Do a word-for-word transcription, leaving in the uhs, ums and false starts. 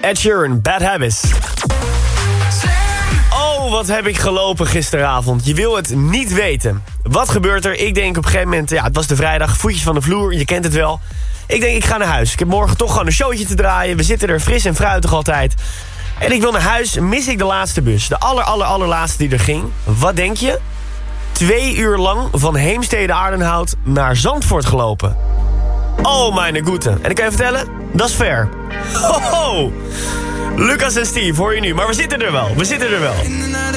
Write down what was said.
Ed Sheeran, Bad Habits. Oh, wat heb ik gelopen gisteravond. Je wil het niet weten. Wat gebeurt er? Ik denk op een gegeven moment, ja, het was de vrijdag, voetjes van de vloer, je kent het wel. Ik denk, ik ga naar huis. Ik heb morgen toch gewoon een showtje te draaien. We zitten er fris en fruitig altijd. En ik wil naar huis, mis ik de laatste bus. De aller, aller, allerlaatste die er ging. Wat denk je? Twee uur lang van Heemstede-Aardenhout naar Zandvoort gelopen. Oh, mijn goede. En ik kan je vertellen, dat is ver. Ho, ho. Lucas en Steve, hoor je nu. Maar we zitten er wel. We zitten er wel.